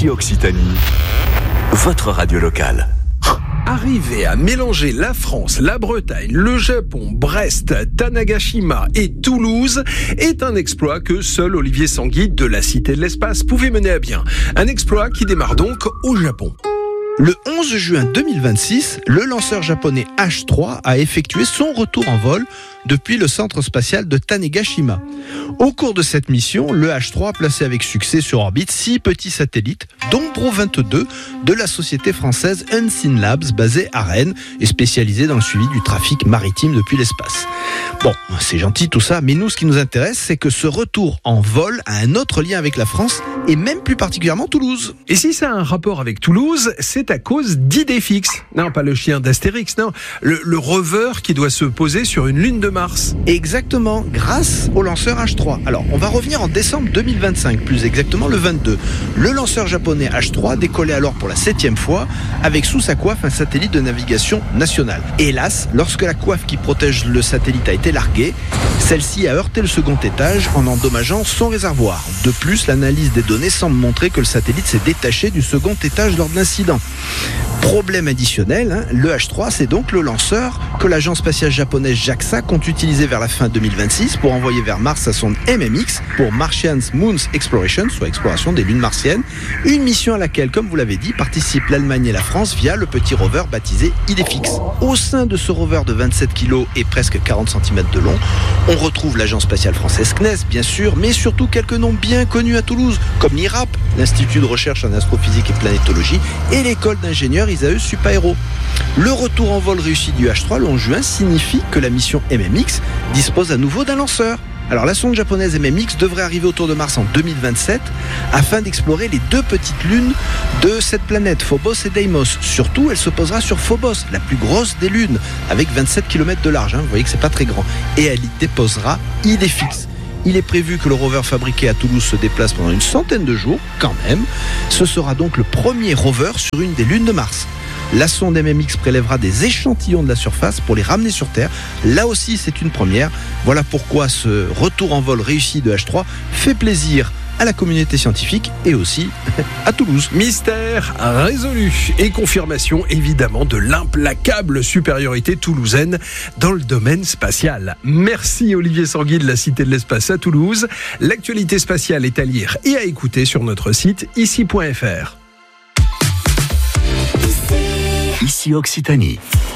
Ici Occitanie, votre radio locale. Arriver à mélanger la France, la Bretagne, le Japon, Brest, Tanegashima et Toulouse est un exploit que seul Olivier Sanguy de la Cité de l'Espace pouvait mener à bien. Un exploit qui démarre donc au Japon. Le 11 juin 2026, le lanceur japonais H3 a effectué son retour en vol depuis le centre spatial de Tanegashima. Au cours de cette mission, le H3 a placé avec succès sur orbite 6 petits satellites, dont Pro 22 de la société française Unseen Labs, basée à Rennes et spécialisée dans le suivi du trafic maritime depuis l'espace. Bon, c'est gentil tout ça, mais nous, ce qui nous intéresse, c'est que ce retour en vol a un autre lien avec la France et même plus particulièrement Toulouse. Et si ça a un rapport avec Toulouse, c'est à cause d'Idéfix. Non, pas le chien d'Astérix, non. Le rover qui doit se poser sur une lune de Mars. Exactement, grâce au lanceur H3. Alors, on va revenir en décembre 2025, plus exactement le 22. Le lanceur japonais H3 décollait alors pour la 7e fois, avec sous sa coiffe un satellite de navigation nationale. Hélas, lorsque la coiffe qui protège le satellite a été larguée, celle-ci a heurté le second étage en endommageant son réservoir. De plus, l'analyse des données semble montrer que le satellite s'est détaché du second étage lors de l'incident. Problème additionnel, le H3, c'est donc le lanceur que l'agence spatiale japonaise JAXA compte utiliser vers la fin 2026 pour envoyer vers Mars sa sonde MMX pour Martian Moon Exploration, soit exploration des lunes martiennes, une mission à laquelle, comme vous l'avez dit, participent l'Allemagne et la France via le petit rover baptisé Idéfix. Au sein de ce rover de 27 kg et presque 40 cm de long, on retrouve l'agence spatiale française CNES, bien sûr, mais surtout quelques noms bien connus à Toulouse, comme l'IRAP, l'Institut de recherche en astrophysique et planétologie, et l'école d'ingénieurs ISAE Supaéro. Le retour en vol réussi du H3 le 11 juin signifie que la mission MMX dispose à nouveau d'un lanceur. Alors la sonde japonaise MMX devrait arriver autour de Mars en 2027 afin d'explorer les 2 petites lunes de cette planète, Phobos et Deimos. Surtout, elle se posera sur Phobos, la plus grosse des lunes, avec 27 km de large. Vous voyez que c'est pas très grand. Et elle y déposera Idéfix. Il est prévu que le rover fabriqué à Toulouse se déplace pendant une centaine de jours, quand même. Ce sera donc le premier rover sur une des lunes de Mars. La sonde MMX prélèvera des échantillons de la surface pour les ramener sur Terre. Là aussi, c'est une première. Voilà pourquoi ce retour en vol réussi de H3 fait plaisir à la communauté scientifique et aussi à Toulouse. Mystère résolu et confirmation évidemment de l'implacable supériorité toulousaine dans le domaine spatial. Merci Olivier Sanguy de la Cité de l'Espace à Toulouse. L'actualité spatiale est à lire et à écouter sur notre site ici.fr. Ici Occitanie.